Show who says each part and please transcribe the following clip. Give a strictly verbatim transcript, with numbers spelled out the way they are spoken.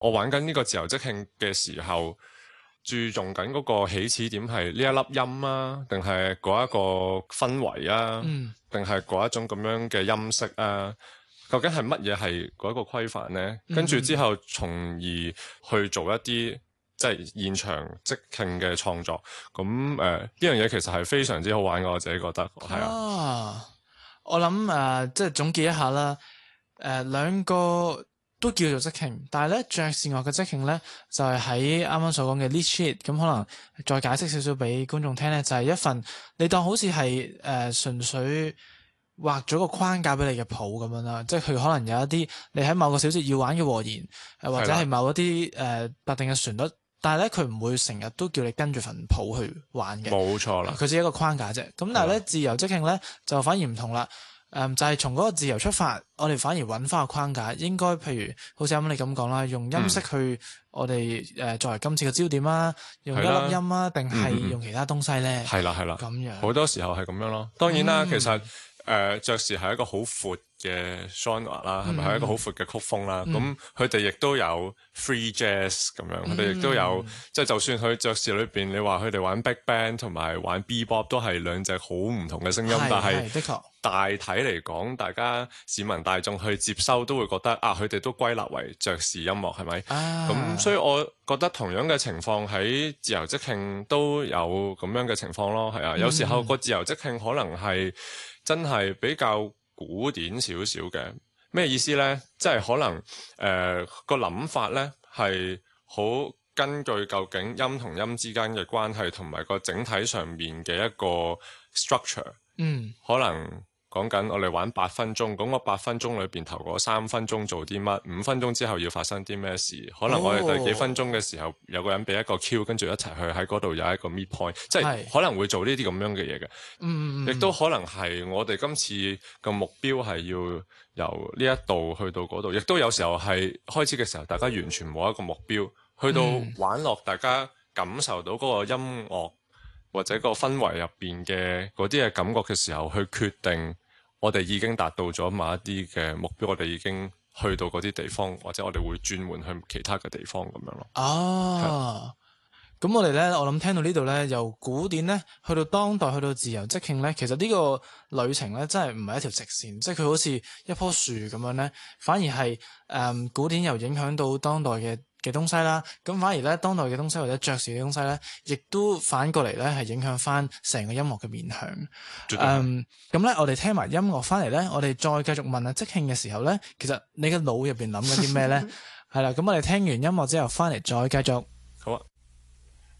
Speaker 1: 我玩緊呢個自由即興嘅時候，注重緊嗰個起始點係呢一粒音啊，定係嗰一個氛圍啊，定係嗰一種咁樣嘅音色啊？究竟係乜嘢係嗰一個規範呢？嗯、跟住之後，從而去做一啲即係現場即興嘅創作。咁誒呢樣嘢其實係非常之好玩嘅，我自己覺得係啊。
Speaker 2: 啊我諗誒、呃，即係總結一下啦。誒、呃，兩個都叫做即興，但係咧爵士樂嘅即興咧，就係喺啱啱所講嘅 lead sheet。咁可能再解釋少少俾觀眾聽咧，就係、是、一份你當好似係誒純粹畫咗個框架俾你嘅譜咁樣啦。即係佢可能有一啲你喺某個小節要玩嘅和弦，誒或者係某一啲誒特定嘅旋律。但係咧，佢唔會成日都叫你跟住份譜去玩嘅。
Speaker 1: 冇錯啦，
Speaker 2: 佢只係一個框架啫。咁但係咧，自由即興咧就反而唔同啦。誒、嗯，就係、是、從嗰個自由出發，我哋反而揾翻個框架。應該譬如好似啱啱你咁講啦，用音色去我哋誒、呃、作為今次嘅焦點啊，用一粒音啊，定係用其他東西咧？係啦係啦，咁樣
Speaker 1: 好多時候係咁樣咯。當然啦，
Speaker 2: 嗯、
Speaker 1: 其實誒、呃、爵士係一個好闊嘅 genre 啦，係咪係一個好闊嘅曲風啦？咁佢哋亦都有 free jazz 咁樣，佢哋亦都有即係，就算佢爵士裏邊，你話佢哋玩 big band 同埋玩 bebop 都係兩隻好唔同嘅聲音，但係
Speaker 2: 的確
Speaker 1: 大體嚟講，大家市民大眾去接收都會覺得啊，佢哋都歸納為爵士音樂係咪？咁、啊、所以我覺得同樣嘅情況喺自由即興都有咁樣嘅情況咯，係啊，有時候個自由即興可能係真係比較古典少少嘅。咩意思呢？即係可能誒、呃、個諗法呢係好根據究竟音同音之間嘅關係同埋個整體上面嘅一個 structure。嗯，可能講緊我哋玩八分鐘，咁個八分鐘裏邊頭嗰三分鐘做啲乜，五分鐘之後要發生啲咩事？可能我哋第幾分鐘嘅時候有個人俾一個 cue，跟住一齊去喺嗰度有一個 mid point，即係可能會做呢啲咁樣嘅嘢嘅。嗯，亦都可能係我哋今次個目標係要由呢一度去到嗰度，亦都有時候係開始嘅時候，大家完全冇一個目標，去到玩落，大家感受到嗰個音樂或者個氛圍入邊嘅嗰啲嘅感覺嘅時候，去決定我哋已經達到咗某一啲嘅目標，我哋已經去到嗰啲地方，或者我哋會轉換去其他嘅地方咁樣咯。
Speaker 2: 哦，咁是我哋咧，我諗聽到呢度咧，由古典咧去到當代，去到自由即興咧，其實呢個旅程咧真係唔係一條直線，即係佢好似一棵樹咁樣咧，反而係誒、嗯、古典又影響到當代嘅嘅東西啦，咁反而咧當代嘅東西或者爵士嘅東西咧，亦都反過嚟咧係影響翻成個音樂嘅面向。嗯，咁咧我哋聽埋音樂翻嚟咧，我哋再繼續問下即興嘅時候咧，其實你嘅腦入邊諗緊啲咩咧？係啦，咁我哋聽完音樂之後翻嚟再繼續。
Speaker 1: 好啊。